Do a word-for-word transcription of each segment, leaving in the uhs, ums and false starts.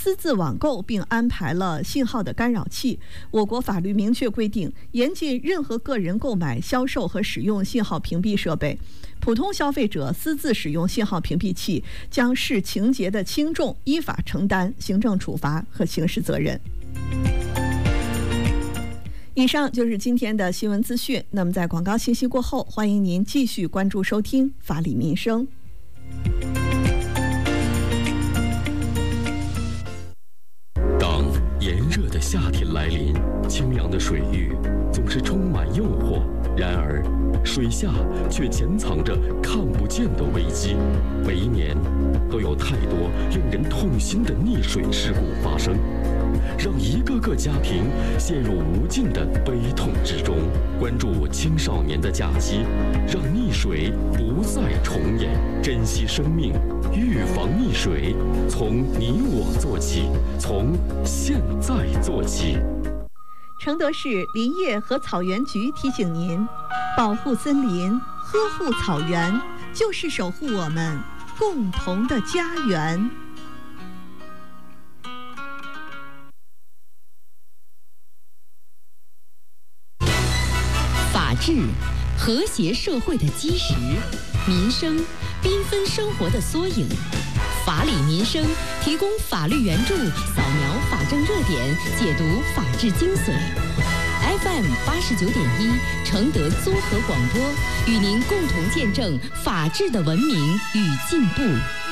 私自网购并安排了信号的干扰器。我国法律明确规定，严禁任何个人购买、销售和使用信号屏蔽设备。普通消费者私自使用信号屏蔽器，将视情节的轻重，依法承担行政处罚和刑事责任。以上就是今天的新闻资讯。那么在广告信息过后，欢迎您继续关注收听法理民生。 当炎热的夏天来临，清凉的水域总是充满诱惑，然而水下却潜藏着看不见的危机。每一年都有太多令人痛心的溺水事故发生，让一个个家庭陷入无尽的悲痛之中。关注青少年的假期，让溺水不再重演。珍惜生命，预防溺水，从你我做起，从现在做起。 承德市林业和草原局提醒您，保护森林，呵护草原，就是守护我们共同的家园。 法治，和谐社会的基石；民生，缤纷生活的缩影。法理民生提供法律援助，扫描法政热点，解读法治精髓。F M 八十九点一，承德综合广播，与您共同见证法治的文明与进步。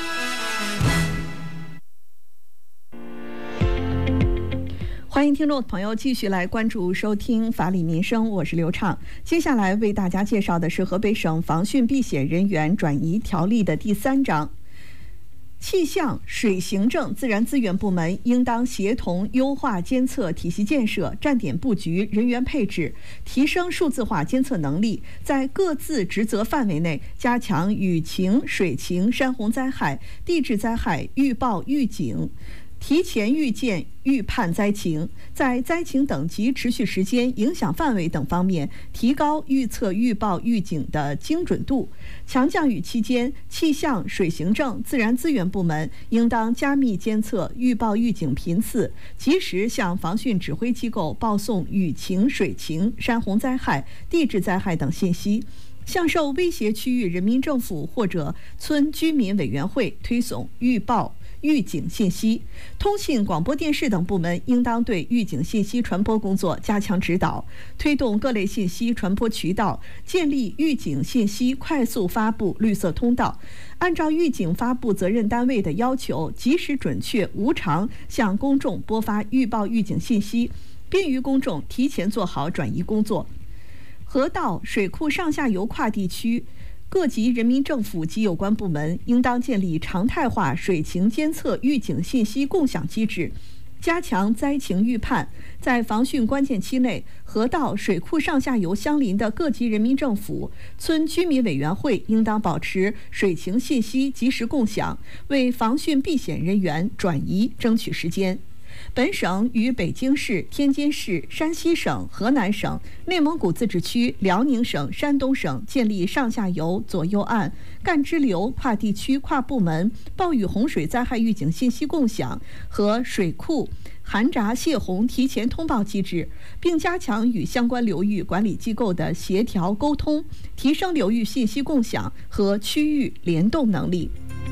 欢迎听众朋友继续来关注收听法理民生，我是刘畅。接下来为大家介绍的是河北省防汛避险人员转移条例的第三章。气象、水行政、自然资源部门应当协同优化监测体系建设、站点布局、人员配置，提升数字化监测能力，在各自职责范围内加强雨情、水情、山洪灾害、地质灾害预报预警，提前预见、预判灾情，在灾情等级、持续时间、影响范围等方面提高预测、预报、预警的精准度。强降雨期间，气象、水行政、自然资源部门应当加密监测、预报、预警频次，及时向防汛指挥机构报送雨情、水情、山洪灾害、地质灾害等信息。向受威胁区域人民政府或者村居民委员会推送预报、预警信息。通信、广播电视等部门应当对预警信息传播工作加强指导，推动各类信息传播渠道，建立预警信息快速发布绿色通道，按照预警发布责任单位的要求，及时、准确、无偿向公众播发预报、预警信息，便于公众提前做好转移工作。河道、水库上下游跨地区各级人民政府及有关部门应当建立常态化水情监测预警信息共享机制，加强灾情预判。在防汛关键期内，河道、水库上下游相邻的各级人民政府、村居民委员会应当保持水情信息及时共享，为防汛避险人员转移争取时间。本省与北京市、天津市、山西省、河南省、内蒙古自治区、辽宁省、山东省建立上下游、左右岸、干支流、跨地区、跨部门暴雨洪水灾害预警信息共享和水库涵闸泄洪提前通报机制，并加强与相关流域管理机构的协调沟通，提升流域信息共享和区域联动能力。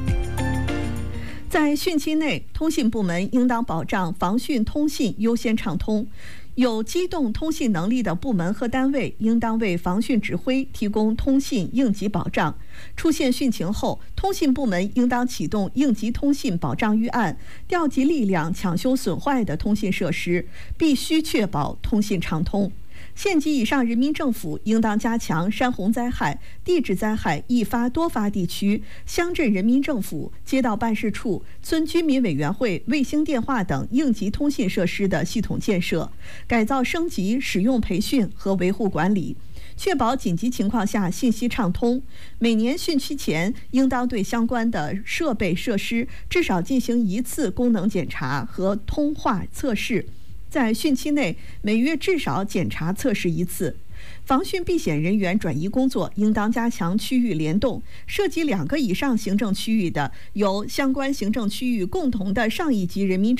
在汛期内，通信部门应当保障防汛通信优先畅通。有机动通信能力的部门和单位应当为防汛指挥提供通信应急保障。出现汛情后，通信部门应当启动应急通信保障预案，调集力量抢修损坏的通信设施，必须确保通信畅通。县级以上人民政府应当加强山洪灾害、地质灾害易发多发地区乡镇人民政府、街道办事处、村居民委员会卫星电话等应急通信设施的系统建设，改造升级、使用培训和维护管理，确保紧急情况下信息畅通。每年汛期前，应当对相关的设备设施至少进行一次功能检查和通话测试。在汛期内，每月至少检查测试一次。防汛避险人员转移工作应当加强区域联动，涉及两个以上行政区域的，由相关行政区域共同的上一级人民